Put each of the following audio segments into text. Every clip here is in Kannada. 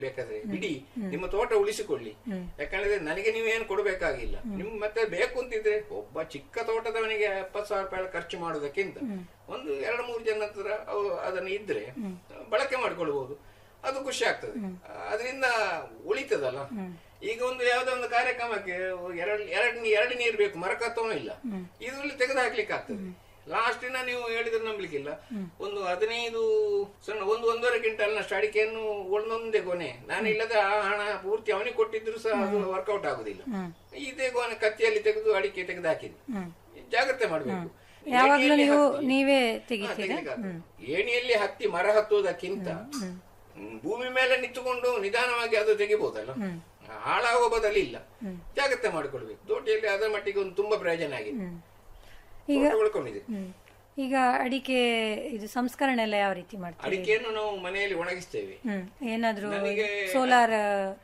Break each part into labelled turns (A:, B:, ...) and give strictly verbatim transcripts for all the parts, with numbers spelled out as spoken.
A: ಬೇಕಾದ್ರೆ ಬಿಡಿ, ನಿಮ್ಮ ತೋಟ ಉಳಿಸಿಕೊಳ್ಳಿ. ಯಾಕಂದ್ರೆ ನನಗೆ ನೀವೇನು ಕೊಡಬೇಕಾಗಿಲ್ಲ. ನಿಮ್ ಮತ್ತೆ ಬೇಕು ಅಂತಿದ್ರೆ ಒಬ್ಬ ಚಿಕ್ಕ ತೋಟದವನಿಗೆ ಎಪ್ಪತ್ತು ಸಾವಿರ ರೂಪಾಯಿ ಖರ್ಚು ಮಾಡೋದಕ್ಕಿಂತ ಒಂದು ಎರಡು ಮೂರು ಜನ ಹತ್ರ ಅದನ್ನು ಇದ್ರೆ ಬಳಕೆ ಮಾಡ್ಕೊಳ್ಬಹುದು. ಅದು ಖುಷಿ ಆಗ್ತದೆ, ಅದರಿಂದ ಉಳಿತದಲ್ಲ. ಈಗ ಒಂದು ಯಾವ್ದೋ ಒಂದು ಕಾರ್ಯಕ್ರಮಕ್ಕೆ ಎರಡು ಎರಡು ಎರಡು ನೀರು ಬೇಕು, ಮರಕತ್ವ ಇಲ್ಲ, ಇದರಲ್ಲಿ ತೆಗೆದು ಹಾಕ್ಲಿಕ್ಕೆ ಆಗ್ತದೆ. ಲಾಸ್ಟ್ ದಿನ ನೀವು ಹೇಳಿದ್ರೆ ನಂಬಲಿಕ್ಕಿಲ್ಲ, ಒಂದು ಹದಿನೈದು ಸಣ್ಣ ಒಂದು ಒಂದೂವರೆ ಕ್ವಿಂಟಲ್ನಷ್ಟು ಅಡಿಕೆಯನ್ನು ಒಂದೊಂದೇ ಗೊನೆ ನಾನು ಇಲ್ಲದ ಆ ಹಣ ಪೂರ್ತಿ ಅವನಿಗೆ ಕೊಟ್ಟಿದ್ರು ಸಹ ಅದು ವರ್ಕೌಟ್ ಆಗುದಿಲ್ಲ. ಇದೇ ಗೊನೆ ಕತ್ತಿಯಲ್ಲಿ ತೆಗೆದು ಅಡಿಕೆ ತೆಗೆದು ಹಾಕಿದೆ. ಜಾಗ್ರತೆ ಮಾಡ್ಬೇಕು. ಏಣಿಯಲ್ಲಿ ಹತ್ತಿ ಮರ ಹತ್ತುವುದಕ್ಕಿಂತ ಭೂಮಿ ಮೇಲೆ ನಿಂತುಕೊಂಡು ನಿಧಾನವಾಗಿ ಅದು ತೆಗಿಬಹುದಲ್ಲ, ಹಾಳಾಗುವ ಬದಲಿ ಇಲ್ಲ. ಜಾಗ್ರತೆ ಮಾಡಿಕೊಳ್ಬೇಕು. ತೋಟದಲ್ಲಿ ಅದರ ಮಟ್ಟಿಗೆ ಒಂದು ತುಂಬಾ ಪ್ರಯೋಜನ ಆಗಿದೆ.
B: ಈಗ ಅಡಿಕೆ ಇದು ಸಂಸ್ಕರಣೆ ಎಲ್ಲ ಯಾವ ರೀತಿ ಮಾಡ್ತೀವಿ?
A: ಅಡಿಕೆಯನ್ನು ನಾವು ಮನೆಯಲ್ಲಿ ಒಣಗಿಸ್ತೇವೆ.
B: ಏನಾದ್ರೂ ಸೋಲಾರ್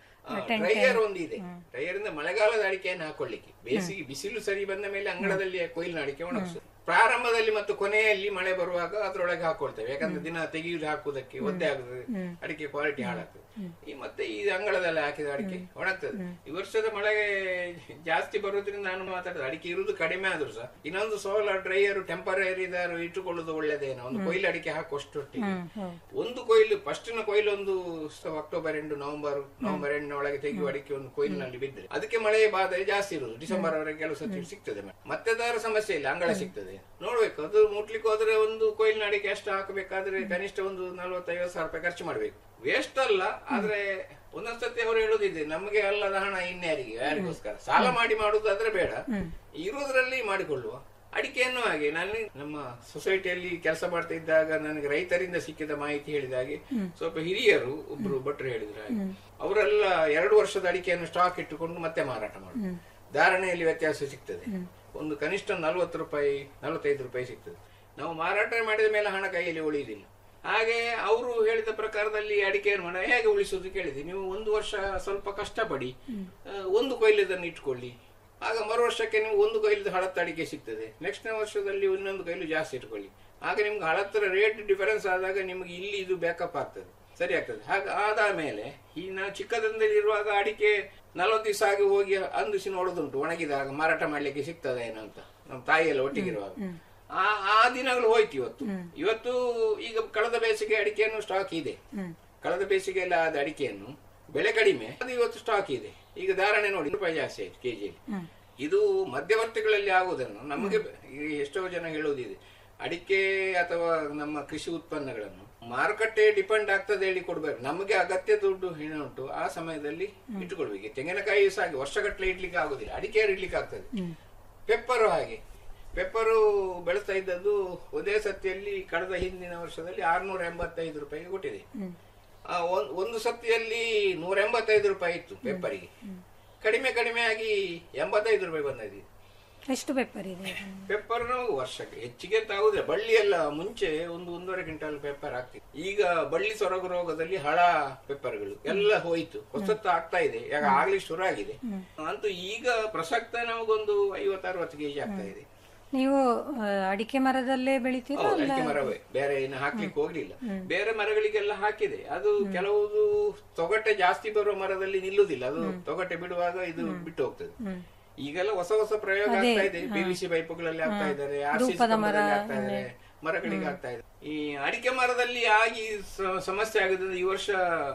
A: ಡ್ರೈಯರ್ ಒಂದು ಇದೆ. ಡ್ರೈಯರ್ ಇಂದ ಮಳೆಗಾಲದ ಅಡಿಕೆಯನ್ನು ಹಾಕೊಳ್ಳಿಕ್ಕೆ, ಬೇಸಿಗೆ ಬಿಸಿಲು ಸರಿ ಬಂದ ಮೇಲೆ ಅಂಗಳದಲ್ಲಿ ಕೊಯ್ಲಿನ ಅಡಿಕೆ ಒಣಗಿಸ್ತೇವೆ. ಪ್ರಾರಂಭದಲ್ಲಿ ಮತ್ತು ಕೊನೆಯಲ್ಲಿ ಮಳೆ ಬರುವಾಗ ಅದ್ರೊಳಗೆ ಹಾಕೊಳ್ತೇವೆ. ಯಾಕಂದ್ರೆ ದಿನ ತೆಗೆಯುವುದು ಹಾಕುವುದಕ್ಕೆ ಒದ್ದೆ ಆಗುತ್ತದೆ, ಅಡಿಕೆ ಕ್ವಾಲಿಟಿ ಹಾಳಾಗ್ತದೆ. ಈ ಮತ್ತೆ ಈ ಅಂಗಳದಲ್ಲಿ ಹಾಕಿದ ಅಡಿಕೆ ಒಣಗ್ತದೆ. ಈ ವರ್ಷದ ಮಳೆ ಜಾಸ್ತಿ ಬರೋದ್ರಿಂದ ನಾನು ಮಾತಾಡಿದ ಅಡಿಕೆ ಇರುವುದು ಕಡಿಮೆ ಆದ್ರೂ ಸಹ ಇನ್ನೊಂದು ಸೋಲಾರ್ ಡ್ರೈಯರ್ ಟೆಂಪರರಿ ಇಟ್ಟುಕೊಳ್ಳುವುದು ಒಳ್ಳೇದೇನೋ. ಒಂದು ಕೊಯ್ಲು ಅಡಿಕೆ ಹಾಕುವಷ್ಟೊಟ್ಟಿಗೆ ಒಂದು ಕೊಯ್ಲು ಫಸ್ಟಿನ ಕೊಯ್ಲು ಒಂದು ಅಕ್ಟೋಬರ್ ಎಂಟು ನವೆಂಬರ್ ನವೆಂಬರ್ ಎಂಟಿನೊಳಗೆ ತೆಗೆಯುವ ಅಡಿಕೆ ಒಂದು ಕೊಯ್ಲಿನಲ್ಲಿ ಬಿದ್ದರೆ ಅದಕ್ಕೆ ಮಳೆ ಬಾಧೆ ಜಾಸ್ತಿ ಇರುವುದು. ಡಿಸೆಂಬರ್ ವರೆಗೆ ಕೆಲವು ಸತಿ ಸಿಗ್ತದೆ, ಮತ್ತೆ ಅದರ ಸಮಸ್ಯೆ ಇಲ್ಲ, ಅಂಗಳ ಸಿಗ್ತದೆ. ನೋಡ್ಬೇಕು, ಅದು ಮುಟ್ಲಿಕ್ಕೆ ಹೋದ್ರೆ ಒಂದು ಕೊಯ್ಲಿನ ಅಡಿಕೆ ಎಷ್ಟು ಹಾಕಬೇಕಾದ್ರೆ ಕನಿಷ್ಠ ಒಂದು ನಲ್ವತ್ತೈವತ್ತು ಸಾವಿರ ರೂಪಾಯಿ ಖರ್ಚು ಮಾಡ್ಬೇಕು. ವೇಸ್ಟ್ ಅಲ್ಲ, ಆದ್ರೆ ಒಂದೊಂದ್ಸತಿ ಅವರು ಹೇಳುದಿದೆ ನಮಗೆ ಅಲ್ಲದ ಹಣ ಇನ್ಯಾರಿಗೆ ಯಾರಿಗೋಸ್ಕರ ಸಾಲ ಮಾಡಿ ಮಾಡುದಾದ್ರೆ ಬೇಡ, ಇರುವುದರಲ್ಲಿ ಮಾಡಿಕೊಳ್ಳುವ. ಅಡಿಕೆಯನ್ನು ಹಾಗೆ ನಾನು ನಮ್ಮ ಸೊಸೈಟಿಯಲ್ಲಿ ಕೆಲಸ ಮಾಡ್ತಾ ಇದ್ದಾಗ ನನಗೆ ರೈತರಿಂದ ಸಿಕ್ಕಿದ ಮಾಹಿತಿ ಹೇಳಿದ ಹಾಗೆ ಸ್ವಲ್ಪ ಹಿರಿಯರು ಒಬ್ರು ಭಟ್ರು ಹೇಳಿದ್ರು ಹಾಗೆ ಅವರೆಲ್ಲ ಎರಡು ವರ್ಷದ ಅಡಿಕೆಯನ್ನು ಸ್ಟಾಕ್ ಇಟ್ಟುಕೊಂಡು ಮತ್ತೆ ಮಾರಾಟ ಮಾಡುದು. ಧಾರಣೆಯಲ್ಲಿ ವ್ಯತ್ಯಾಸ ಸಿಗ್ತದೆ, ಒಂದು ಕನಿಷ್ಠ ನಲ್ವತ್ತು ರೂಪಾಯಿ ನಲ್ವತ್ತೈದು ರೂಪಾಯಿ ಸಿಗ್ತದೆ. ನಾವು ಮಾರಾಟ ಮಾಡಿದ ಮೇಲೆ ಹಣ ಕೈಯಲ್ಲಿ ಉಳಿಯುವುದಿಲ್ಲ. ಹಾಗೆ ಅವರು ಹೇಳಿದ ಪ್ರಕಾರದಲ್ಲಿ ಅಡಿಕೆಯನ್ನು ಮಾಡ ಹೇಗೆ ಉಳಿಸುವುದು ಕೇಳಿದೆ. ನೀವು ಒಂದು ವರ್ಷ ಸ್ವಲ್ಪ ಕಷ್ಟಪಡಿ, ಒಂದು ಕೊಯ್ಲದನ್ನು ಇಟ್ಕೊಳ್ಳಿ, ಆಗ ಮರು ವರ್ಷಕ್ಕೆ ನೀವು ಒಂದು ಕೊಯ್ಲದ ಹಳತ್ತು ಅಡಿಕೆ ಸಿಗ್ತದೆ. ನೆಕ್ಸ್ಟ್ ವರ್ಷದಲ್ಲಿ ಇನ್ನೊಂದು ಕೊಯ್ಲು ಜಾಸ್ತಿ ಇಟ್ಕೊಳ್ಳಿ, ಆಗ ನಿಮ್ಗೆ ಹಳತ್ತರ ರೇಟ್ ಡಿಫರೆನ್ಸ್ ಆದಾಗ ನಿಮ್ಗೆ ಇಲ್ಲಿ ಇದು ಬ್ಯಾಕಪ್ ಆಗ್ತದೆ, ಸರಿ ಆಗ್ತದೆ. ಹಾಗೆ ಆದ ಮೇಲೆ ಈ ನಾವು ಚಿಕ್ಕದಂದಲ್ಲಿರುವಾಗ ಅಡಿಕೆ ನಲವತ್ತು ದಿವಸ ಆಗಿ ಹೋಗಿ ಅಂದಿಸಿ ನೋಡೋದುಂಟು, ಒಣಗಿದಾಗ ಮಾರಾಟ ಮಾಡ್ಲಿಕ್ಕೆ ಸಿಗ್ತದೆ ಏನೋ ಅಂತ ನಮ್ಮ ತಾಯಿಯೆಲ್ಲ ಒಟ್ಟಿಗಿರುವಾಗ. ಆ ಆ ದಿನಗಳು ಹೋಯ್ತು. ಇವತ್ತು ಇವತ್ತು ಈಗ ಕಳೆದ ಬೇಸಿಗೆ ಅಡಿಕೆಯನ್ನು ಸ್ಟಾಕ್ ಇದೆ, ಕಳೆದ ಬೇಸಿಗೆಲ್ಲ ಆದ ಅಡಿಕೆಯನ್ನು ಬೆಲೆ ಕಡಿಮೆ, ಅದು ಇವತ್ತು ಸ್ಟಾಕ್ ಇದೆ. ಈಗ ಧಾರಣೆ ನೋಡಿ ರೂಪಾಯಿ ಜಾಸ್ತಿ ಆಯ್ತು ಕೆಜಿಯಲ್ಲಿ. ಇದು ಮಧ್ಯವರ್ತಿಗಳಲ್ಲಿ ಆಗುವುದನ್ನು ನಮಗೆ ಎಷ್ಟೋ ಜನ ಹೇಳುವುದಿದೆ, ಅಡಿಕೆ ಅಥವಾ ನಮ್ಮ ಕೃಷಿ ಉತ್ಪನ್ನಗಳನ್ನು ಮಾರುಕಟ್ಟೆ ಡಿಪೆಂಡ್ ಆಗ್ತದೆ ಹೇಳಿ ಕೊಡ್ಬೇಕು. ನಮಗೆ ಅಗತ್ಯ ದುಡ್ಡು ಉಂಟು ಆ ಸಮಯದಲ್ಲಿ ಇಟ್ಟುಕೊಳ್ಬೇಕು. ತೆಂಗಿನಕಾಯಿ ಸಾಗಿ ವರ್ಷಗಟ್ಟಲೆ ಇಡ್ಲಿಕ್ಕೆ ಆಗುದಿಲ್ಲ, ಅಡಿಕೆ ಇಡ್ಲಿಕ್ಕೆ ಆಗ್ತದೆ. ಪೆಪ್ಪರು ಹಾಗೆ, ಪೆಪ್ಪರು ಬೆಳೆಸ್ತಾ ಇದ್ದದ್ದು ಒಂದೇ ಸತಿಯಲ್ಲಿ ಕಳೆದ ಹಿಂದಿನ ವರ್ಷದಲ್ಲಿ ಆರ್ನೂರ ಎಂಬತ್ತೈದು ರೂಪಾಯಿಗೆ ಕೊಟ್ಟಿದೆ. ಒಂದು ಸತಿಯಲ್ಲಿ ನೂರ ಎಂಬತ್ತೈದು ರೂಪಾಯಿ ಇತ್ತು ಪೆಪ್ಪರಿಗೆ, ಕಡಿಮೆ ಕಡಿಮೆ ಆಗಿ ಎಂಬತ್ತೈದು ರೂಪಾಯಿ ಬಂದಿದೆ.
B: ಎಷ್ಟು ಪೆಪ್ಪರ್ ಇದೆ?
A: ಪೆಪ್ಪರ್ ನಾವು ವರ್ಷಕ್ಕೆ ಹೆಚ್ಚಿಗೆ ಅಂತ ಆಗುದಿಲ್ಲ. ಬಳ್ಳಿ ಎಲ್ಲ ಮುಂಚೆ ಒಂದು ಒಂದೂವರೆ ಕ್ವಿಂಟಲ್ ಪೆಪ್ಪರ್ ಆಗ್ತಿತ್ತು. ಈಗ ಬಳ್ಳಿ ಸೊರಗು ರೋಗದಲ್ಲಿ ಹಳ ಪೆಪ್ಪರ್ಗಳು ಎಲ್ಲ ಹೋಯ್ತು, ಹೊಸತ್ತು ಆಗ್ತಾ ಇದೆ, ಯಾಕ ಆಗ್ಲಿ ಶುರು ಆಗಿದೆ. ಅಂತೂ ಈಗ ಪ್ರಸಕ್ತ ನಮಗೊಂದು ಐವತ್ತು ಅರವತ್ತು ಕೆಜಿ ಆಗ್ತಾ ಇದೆ.
B: ನೀವು ಅಡಿಕೆ ಮರದಲ್ಲೇ ಬೆಳಿತೀರಾ?
A: ಅಡಿಕೆ ಮರವೇ, ಬೇರೆ ಏನು ಹಾಕ್ಲಿಕ್ಕೆ ಹೋಗ್ಲಿಲ್ಲ. ಬೇರೆ ಮರಗಳಿಗೆಲ್ಲ ಹಾಕಿದೆ, ಅದು ಕೆಲವು ತೊಗಟೆ ಜಾಸ್ತಿ ಬರುವ ಮರದಲ್ಲಿ ನಿಲ್ಲುದಿಲ್ಲ, ಅದು ತೊಗಟೆ ಬಿಡುವಾಗ ಇದು ಬಿಟ್ಟು ಹೋಗ್ತದೆ. ಈಗೆಲ್ಲ ಹೊಸ ಹೊಸ ಪ್ರಯೋಗ ಆಗ್ತಾ ಇದೆ, ಪಿವಿಸಿ ಪೈಪುಗಳಲ್ಲಿ ಆಗ್ತಾ ಇದ್ದಾರೆ, ಆರ್ಸಿಸಿ ಆಗ್ತಾ ಇದ್ದಾರೆ, ಮರಗಳಿಗೆ ಆಗ್ತಾ ಇದೆ. ಈ ಅಡಿಕೆ ಮರದಲ್ಲಿ ಆಗಿ ಸಮಸ್ಯೆ ಆಗಿದೆ. ಈ ವರ್ಷ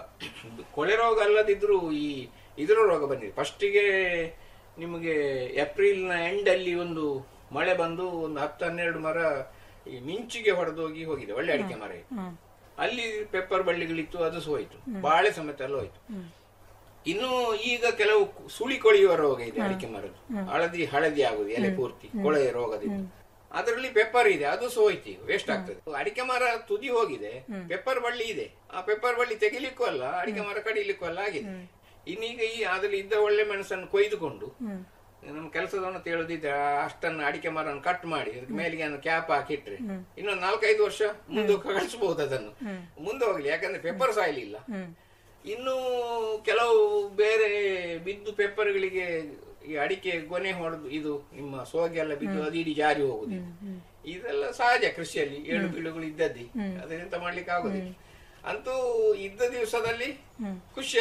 A: ಕೊಳೆ ರೋಗ ಅಲ್ಲದಿದ್ರು ಈ ಇದ್ರ ರೋಗ ಬಂದಿದೆ. ಫಸ್ಟಿಗೆ ನಿಮಗೆ ಏಪ್ರಿಲ್ ನ ಎಂಡ್ ಅಲ್ಲಿ ಒಂದು ಮಳೆ ಬಂದು ಒಂದು ಹತ್ತು ಹನ್ನೆರಡು ಮರ ಈ ಮಿಂಚಿಗೆ ಹೊಡೆದೋಗಿ ಹೋಗಿದೆ, ಒಳ್ಳೆ ಅಡಿಕೆ ಮರ. ಅಲ್ಲಿ ಪೆಪ್ಪರ್ ಬಳ್ಳಿಗಳಿತ್ತು, ಅದು ಹೋಯ್ತು, ಬಾಳೆ ಸಮೇತ ಎಲ್ಲ ಹೋಯ್ತು. ಇನ್ನು ಈಗ ಕೆಲವು ಸುಳಿ ಕೊಳೆಯುವ ರೋಗ ಇದೆ ಅಡಿಕೆ ಮರದ್ದು, ಹಳದಿ ಹಳದಿ ಆಗುದು ಎಲೆ ಪೂರ್ತಿ ಕೊಳೆಯ ರೋಗದಿಂದ. ಅದರಲ್ಲಿ ಪೆಪ್ಪರ್ ಇದೆ, ಅದು ಸೋಯ್ತು, ವೇಸ್ಟ್ ಆಗ್ತದೆ. ಅಡಿಕೆ ಮರ ತುದಿ ಹೋಗಿದೆ, ಪೆಪ್ಪರ್ ಬಳ್ಳಿ ಇದೆ, ಆ ಪೆಪ್ಪರ್ ಬಳ್ಳಿ ತೆಗಿಲಿಕ್ಕೂ ಅಲ್ಲ, ಅಡಿಕೆ ಮರ ಕಡಿಲಿಕ್ಕೂ ಅಲ್ಲ ಆಗಿದೆ. ಇನ್ನೀಗ ಈ ಅದ್ರಲ್ಲಿ ಇದ್ದ ಒಳ್ಳೆ ಮೆಣಸನ್ನು ಕೊಯ್ದುಕೊಂಡು ನಮ್ಮ ಕೆಲಸದವನ್ನ ಹೇಳುದಿದ್ರೆ ಅಷ್ಟನ್ನು ಅಡಿಕೆ ಮರನ್ನು ಕಟ್ ಮಾಡಿ ಅದಕ್ಕೆ ಮೇಲಿಗೆ ಕ್ಯಾಪ್ ಹಾಕಿಟ್ರೆ ಇನ್ನೊಂದು ನಾಲ್ಕೈದು ವರ್ಷ ಮುಂದೆ ಕಳಿಸಬಹುದು, ಅದನ್ನು ಮುಂದೆ ಹೋಗ್ಲಿ. ಯಾಕಂದ್ರೆ ಪೆಪ್ಪರ್ ಸಾಯ್ಲಿಲ್ಲ. ಇನ್ನು ಕೆಲವು ಬೇರೆ ಬಿದ್ದು ಪೆಪ್ಪರ್ಗಳಿಗೆ ಈ ಅಡಿಕೆ ಗೊನೆ ಹೊಡೆದು ಇದು ನಿಮ್ಮ ಸೋಗೆಲ್ಲ ಬಿದ್ದು ಅದು ಇಡೀ ಜಾರಿ ಹೋಗುದು. ಇದೆಲ್ಲ ಸಹಜ ಕೃಷಿಯಲ್ಲಿ, ಏಳು ಬೀಳುಗಳು ಇದ್ದದ್ದೇ, ಅದೆಂತ ಮಾಡ್ಲಿಕ್ಕೆ ಆಗುದಿಲ್ಲ. ಅಂತೂ ಇದ್ದ ದಿವಸದಲ್ಲಿ ಖುಷಿ